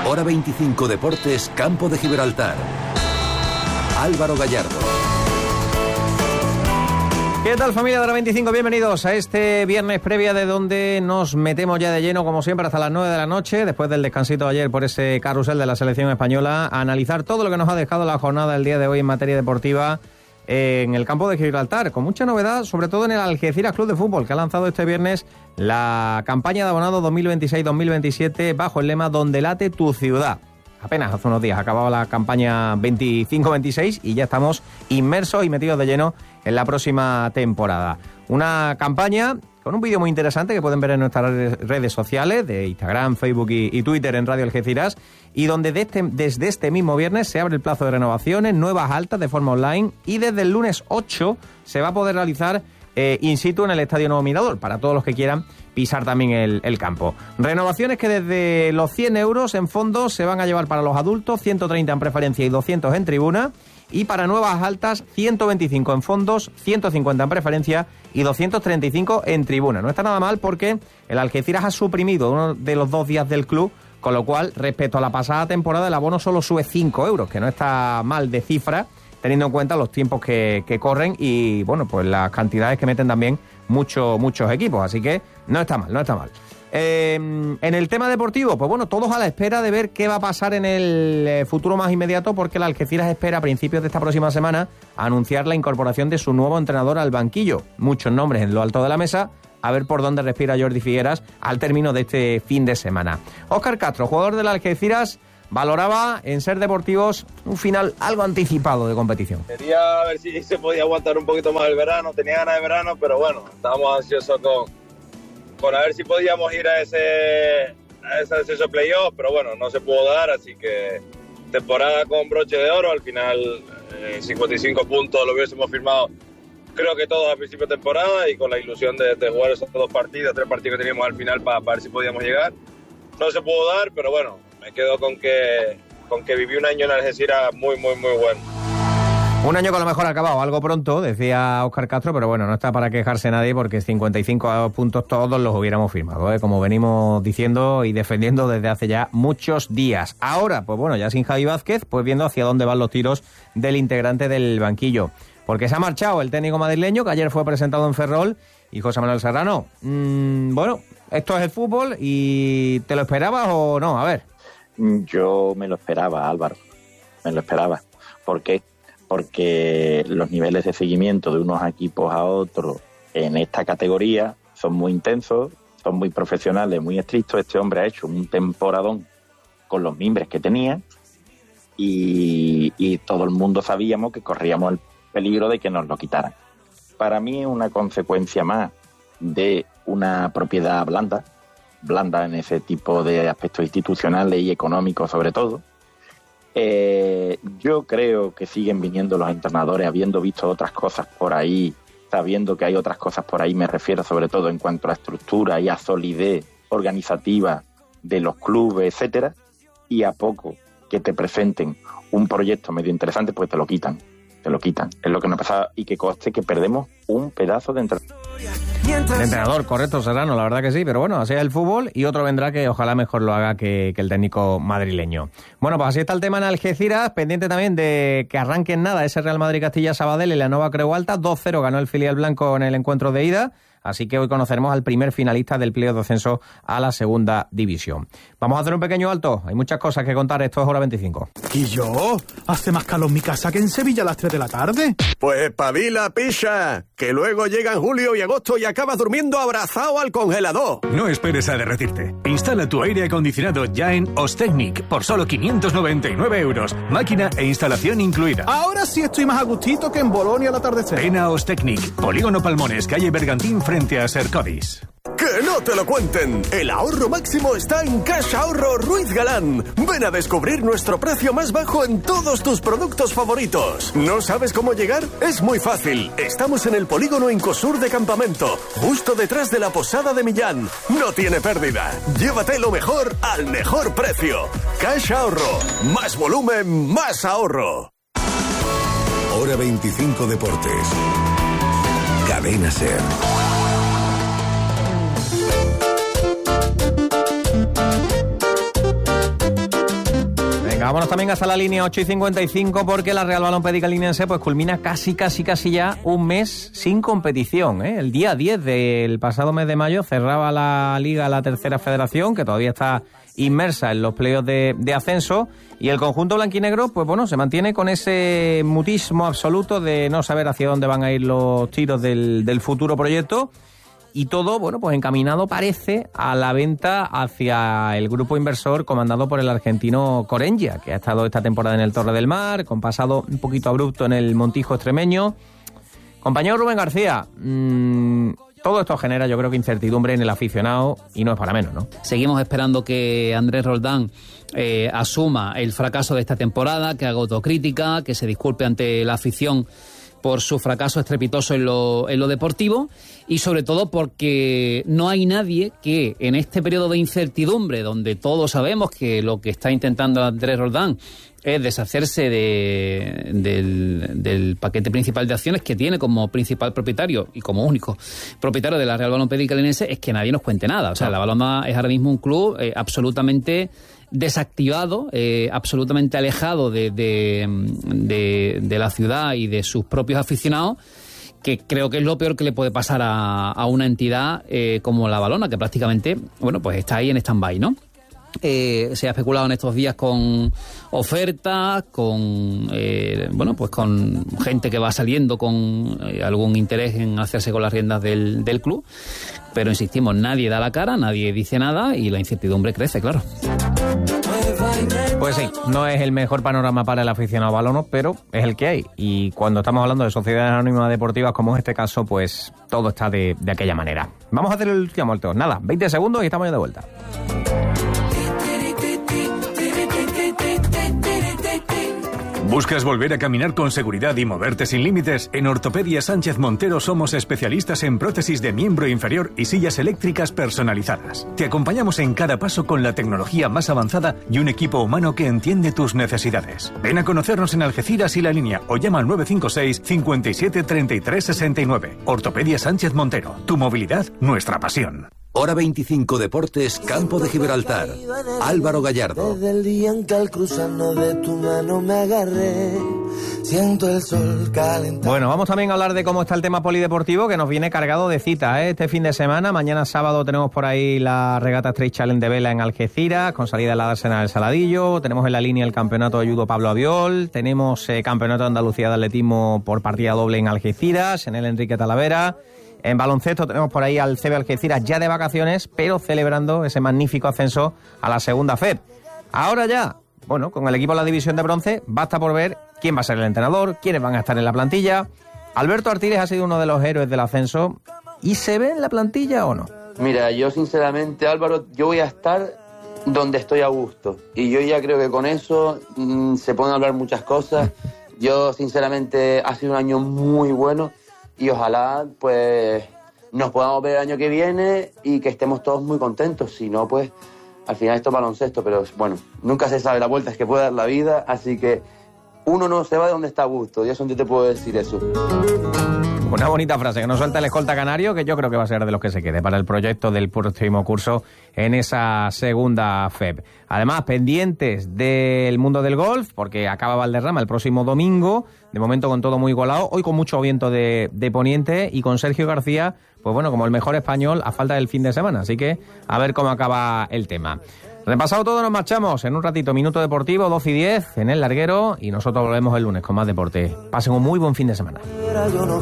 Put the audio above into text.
Hora 25 Deportes, Campo de Gibraltar. Álvaro Gallardo. ¿Qué tal, familia de Hora 25? Bienvenidos a este viernes previa, de donde nos metemos ya de lleno, como siempre, hasta las 9 de la noche, después del descansito de ayer por ese carrusel de la selección española, a analizar todo lo que nos ha dejado la jornada del día de hoy en materia deportiva en el campo de Gibraltar, con mucha novedad, sobre todo en el Algeciras Club de Fútbol, que ha lanzado este viernes la campaña de abonado 2026-2027 bajo el lema "Donde late tu ciudad". Apenas hace unos días acababa la campaña 25-26 y ya estamos inmersos y metidos de lleno en la próxima temporada. Una campaña con un vídeo muy interesante que pueden ver en nuestras redes sociales de Instagram, Facebook y Twitter en Radio Algeciras, y donde desde este mismo viernes se abre el plazo de renovaciones, nuevas altas de forma online, y desde el lunes 8 se va a poder realizar in situ en el Estadio Nuevo Mirador, para todos los que quieran pisar también el campo. Renovaciones que desde los 100 euros en fondos se van a llevar para los adultos, 130 en preferencia y 200 en tribuna, y para nuevas altas 125 en fondos, 150 en preferencia y 235 en tribuna. No está nada mal, porque el Algeciras ha suprimido uno de los 2 días del club, con lo cual, respecto a la pasada temporada, el abono solo sube 5 euros, que no está mal de cifra, teniendo en cuenta los tiempos que corren y, bueno, pues las cantidades que meten también muchos equipos. Así que no está mal, no está mal. En el tema deportivo, pues bueno, todos a la espera de ver qué va a pasar en el futuro más inmediato, porque el Algeciras espera a principios de esta próxima semana anunciar la incorporación de su nuevo entrenador al banquillo. Muchos nombres en lo alto de la mesa, a ver por dónde respira Jordi Figueras al término de este fin de semana. Óscar Castro, jugador del Algeciras, valoraba en Ser Deportivos un final algo anticipado de competición. Quería ver si se podía aguantar un poquito más el verano, tenía ganas de verano, pero bueno, estábamos ansiosos con a ver si podíamos ir a ese acceso de playoff, pero bueno, no se pudo dar, así que temporada con broche de oro. Al final 55 puntos lo hubiésemos firmado, creo que todos a principio de temporada, y con la ilusión de jugar esos 3 partidos que teníamos al final para ver si podíamos llegar. No se pudo dar, pero bueno, me quedo con que viví un año en Algeciras muy, muy, muy bueno. Un año que a lo mejor ha acabado algo pronto, decía Óscar Castro, pero bueno, no está para quejarse nadie, porque 55 puntos todos los hubiéramos firmado, como venimos diciendo y defendiendo desde hace ya muchos días. Ahora, pues bueno, ya sin Javi Vázquez, pues viendo hacia dónde van los tiros del integrante del banquillo. Porque se ha marchado el técnico madrileño, que ayer fue presentado en Ferrol, y José Manuel Serrano. Bueno, esto es el fútbol, y ¿te lo esperabas o no? A ver. Yo me lo esperaba, Álvaro, me lo esperaba. ¿Por qué? Porque los niveles de seguimiento de unos equipos a otros en esta categoría son muy intensos, son muy profesionales, muy estrictos. Este hombre ha hecho un temporadón con los mimbres que tenía, y todo el mundo sabíamos que corríamos el peligro de que nos lo quitaran. Para mí es una consecuencia más de una propiedad blanda en ese tipo de aspectos institucionales y económicos sobre todo. Yo creo que siguen viniendo los entrenadores habiendo visto otras cosas por ahí, sabiendo que hay otras cosas por ahí, me refiero sobre todo en cuanto a estructura y a solidez organizativa de los clubes, etcétera, y a poco que te presenten un proyecto medio interesante, pues te lo quitan. Es lo que nos ha pasado, y que conste que perdemos un pedazo de entrenador. El entrenador, correcto, Serrano, la verdad que sí, pero bueno, así es el fútbol, y otro vendrá que ojalá mejor lo haga que el técnico madrileño. Bueno, pues así está el tema en Algeciras, pendiente también de que arranque en nada ese Real Madrid-Castilla Sabadell en la Nueva Creu Alta. 2-0 ganó el filial blanco en el encuentro de ida, así que hoy conoceremos al primer finalista del playoff de ascenso a la segunda división. Vamos a hacer un pequeño alto, hay muchas cosas que contar, esto es Hora 25. ¿Y yo? ¿Hace más calor en mi casa que en Sevilla a las 3 de la tarde? Pues espabila, picha, que luego llegan julio y agosto y acabas durmiendo abrazado al congelador. No esperes a derretirte. Instala tu aire acondicionado ya en Ostecnic por solo 599 euros. Máquina e instalación incluida. Ahora sí estoy más a gustito que en Bolonia al atardecer. Ven a Ostecnic, Polígono Palmones, calle Bergantín, frente a Sercodis. ¡Que no te lo cuenten! El ahorro máximo está en Caja Ahorro Ruiz Galán. Ven a descubrir nuestro precio más bajo en todos tus productos favoritos. ¿No sabes cómo llegar? Es muy fácil. Estamos en el polígono Incosur de Campamento, justo detrás de la Posada de Millán. No tiene pérdida. Llévate lo mejor al mejor precio. Caja Ahorro. Más volumen, más ahorro. Hora 25 Deportes. Cadena SER. vámonos también hasta la línea 8:55 porque la Real Balompédica Linense pues culmina casi ya un mes sin competición, ¿eh? El día 10 del pasado mes de mayo cerraba la Liga la tercera federación, que todavía está inmersa en los playoffs de ascenso, y el conjunto blanquinegro pues bueno, se mantiene con ese mutismo absoluto de no saber hacia dónde van a ir los tiros del futuro proyecto. Y todo, bueno, pues encaminado parece a la venta hacia el grupo inversor comandado por el argentino Corengia, que ha estado esta temporada en el Torre del Mar, con pasado un poquito abrupto en el Montijo extremeño. Compañero Rubén García, todo esto genera, yo creo que incertidumbre en el aficionado y no es para menos, ¿no? Seguimos esperando que Andrés Roldán asuma el fracaso de esta temporada, que haga autocrítica, que se disculpe ante la afición por su fracaso estrepitoso en lo deportivo, y sobre todo porque no hay nadie que en este periodo de incertidumbre, donde todos sabemos que lo que está intentando Andrés Roldán es deshacerse del paquete principal de acciones que tiene como principal propietario y como único propietario de la Real Balompédica Linense, es que nadie nos cuente nada. O sea, la Balonmá es ahora mismo un club absolutamente desactivado, absolutamente alejado de la ciudad y de sus propios aficionados, que creo que es lo peor que le puede pasar a una entidad como la Balona, que prácticamente, bueno, pues está ahí en stand-by, ¿no? Se ha especulado en estos días con ofertas, con bueno, pues con gente que va saliendo con algún interés en hacerse con las riendas del club, pero insistimos, nadie da la cara, nadie dice nada y la incertidumbre crece, claro. Pues sí, no es el mejor panorama para el aficionado balono, pero es el que hay. Y cuando estamos hablando de sociedades anónimas deportivas, como en este caso, pues todo está de aquella manera. Vamos a hacer el último alto. Nada, 20 segundos y estamos ya de vuelta. ¿Buscas volver a caminar con seguridad y moverte sin límites? En Ortopedia Sánchez Montero somos especialistas en prótesis de miembro inferior y sillas eléctricas personalizadas. Te acompañamos en cada paso con la tecnología más avanzada y un equipo humano que entiende tus necesidades. Ven a conocernos en Algeciras y La Línea o llama al 956 57 33 69. Ortopedia Sánchez Montero. Tu movilidad, nuestra pasión. Hora 25 Deportes, Campo de Gibraltar. Álvaro Gallardo. Desde el día en que al cruzarnos de tu mano me agarré, siento el sol calentar. Bueno, vamos también a hablar de cómo está el tema polideportivo, que nos viene cargado de citas, ¿eh? Este fin de semana, mañana sábado tenemos por ahí la regata Street Challenge de vela en Algeciras, con salida en la dársena del Saladillo. Tenemos en la línea el campeonato de judo Pablo Aviol. Tenemos campeonato de Andalucía de atletismo por partida doble en Algeciras, en el Enrique Talavera. En baloncesto tenemos por ahí al CB Algeciras ya de vacaciones, pero celebrando ese magnífico ascenso a la segunda FED. Ahora ya, bueno, con el equipo de la división de bronce, basta por ver quién va a ser el entrenador, quiénes van a estar en la plantilla. Alberto Artiles ha sido uno de los héroes del ascenso. ¿Y se ve en la plantilla o no? Mira, yo sinceramente, Álvaro, yo voy a estar donde estoy a gusto. Y yo ya creo que con eso se pueden hablar muchas cosas. Yo, sinceramente, ha sido un año muy bueno. Y ojalá, pues, nos podamos ver el año que viene y que estemos todos muy contentos. Si no, pues, al final esto es baloncesto. Pero, bueno, nunca se sabe, la vuelta es que puede dar la vida. Así que uno no se va de donde está a gusto. Yo solo te puedo decir eso. Una bonita frase que nos suelta el escolta canario, que yo creo que va a ser de los que se quede para el proyecto del próximo curso en esa segunda FEB. Además, pendientes del mundo del golf, porque acaba Valderrama el próximo domingo, de momento con todo muy igualado, hoy con mucho viento de poniente y con Sergio García, pues bueno, como el mejor español a falta del fin de semana, así que a ver cómo acaba el tema. Repasado todo, nos marchamos en un ratito, Minuto Deportivo, 12:10 en El Larguero, y nosotros volvemos el lunes con más deporte. Pasen un muy buen fin de semana.